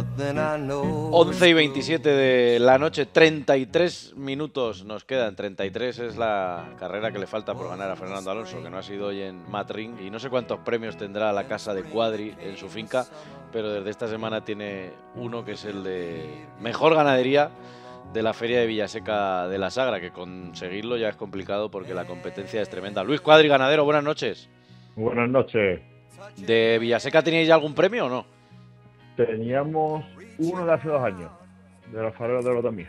11:27 de la noche, 33 minutos nos quedan. 33 es la carrera que le falta por ganar a Fernando Alonso, que no ha sido hoy en Matring, y no sé cuántos premios tendrá la casa de Quadri en su finca, pero desde esta semana tiene uno que es el de mejor ganadería de la feria de Villaseca de la Sagra, que conseguirlo ya es complicado porque la competencia es tremenda. Luis Quadri, ganadero, buenas noches. Buenas noches. ¿De Villaseca teníais ya algún premio o no? Teníamos uno de hace 2 años, de los fareros de Lotamía.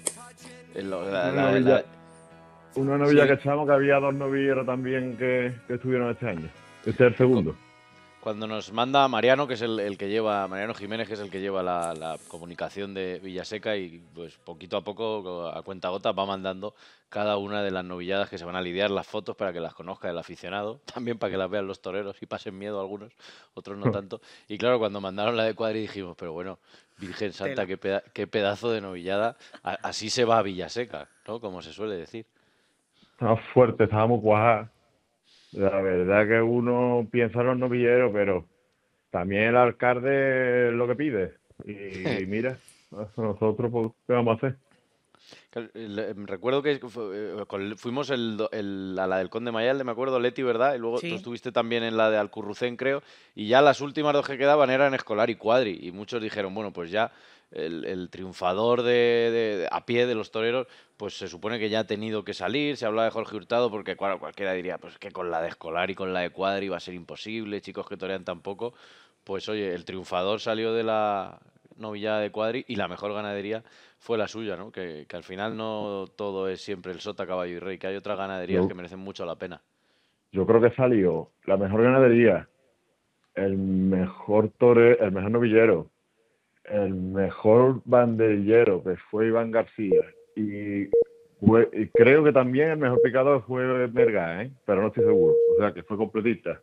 Una novilla Sí, que echamos, que había 2 novilleros también que estuvieron este año. Este es el segundo. cuando nos manda Mariano, que es el que lleva, Mariano Jiménez, que es el que lleva la comunicación de Villaseca, y pues poquito a poco, a cuentagotas, va mandando cada una de las novilladas que se van a lidiar, las fotos para que las conozca el aficionado, también para que las vean los toreros y pasen miedo algunos, otros no tanto. Y claro, cuando mandaron la de Cuadri dijimos, pero bueno, Virgen Santa, qué pedazo de novillada, así se va a Villaseca, ¿no? Como se suele decir. Estábamos fuertes, estábamos cuajados. La verdad que uno piensa en los novilleros, pero también el alcalde es lo que pide. Y mira, nosotros, pues, ¿qué vamos a hacer? Recuerdo que fuimos a la del Conde Mayalde, me acuerdo, Leti, ¿verdad? Y luego tú Sí, estuviste también en la de Alcurrucén, creo, y ya las últimas dos que quedaban eran Escolar y Cuadri, y muchos dijeron, bueno, pues ya el triunfador a pie de los toreros, pues se supone que ya ha tenido que salir. Se habla de Jorge Hurtado porque claro, cualquiera diría, pues que con la de Escolar y con la de Cuadri va a ser imposible, chicos que torean tan poco. Pues oye, el triunfador salió de la novillada de Cuadri y la mejor ganadería fue la suya, ¿no? Que al final no todo es siempre el sota, caballo y rey, que hay otras ganaderías que Yo, merecen mucho la pena. yo creo que salió la mejor ganadería, el mejor el mejor novillero, el mejor banderillero, que fue Iván García, y creo que también el mejor picador fue Merga, ¿eh? Pero no estoy seguro. O sea, que fue completista.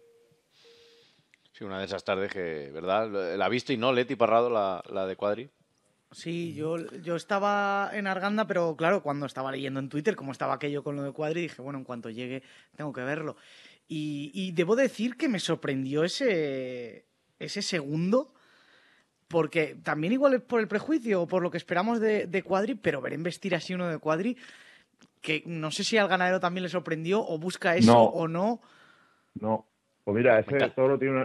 Sí, una de esas tardes que, ¿verdad? La ha visto y no, Leti Parrado, la de Cuadri. sí, yo estaba en Arganda, pero claro, cuando estaba leyendo en Twitter cómo estaba aquello con lo de Cuadri, dije, bueno, en cuanto llegue tengo que verlo. Y debo decir que me sorprendió ese segundo, porque también igual es por el prejuicio o por lo que esperamos de Cuadri, pero ver investir así uno de Cuadri, que no sé si al ganadero también le sorprendió o busca eso No, o no. no. Pues mira, Me encanta.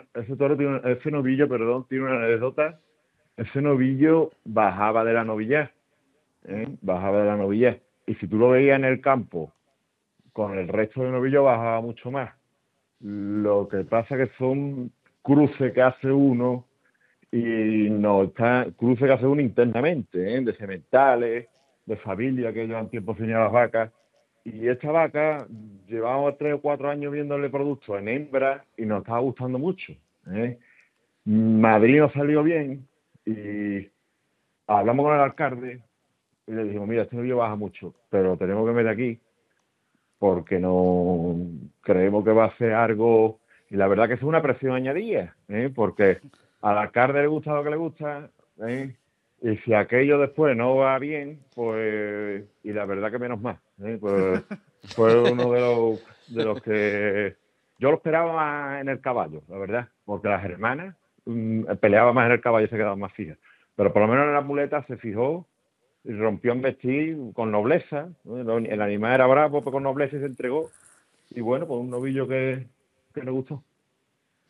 ese novillo, perdón, tiene una anécdota. Ese novillo bajaba de la novilla, ¿eh? Bajaba de la novilla. Y si tú lo veías en el campo, con el resto del novillo bajaba mucho más. Lo que pasa que son cruces que hace uno y no está cruce que hace uno internamente, ¿eh? De sementales, de familia que llevan tiempo sin ir a las vacas. Y esta vaca llevamos 3 o 4 años viéndole productos en hembra y nos estaba gustando mucho, ¿eh? Madrid nos salió bien y hablamos con el alcalde y le dijimos, mira, este novillo baja mucho, pero tenemos que meter aquí porque no creemos que va a ser algo, y la verdad que es una presión añadida, ¿eh? Porque al alcalde le gusta lo que le gusta, ¿eh? Y si aquello después no va bien, pues, y la verdad que menos más, ¿eh? Pues fue uno de los que yo lo esperaba más en el caballo, la verdad, porque las hermanas peleaban más en el caballo y se quedaban más fijas, pero por lo menos en la muleta se fijó y rompió en vestir con nobleza, ¿no? El animal era bravo, pero con nobleza se entregó. Y bueno, pues un novillo que le gustó.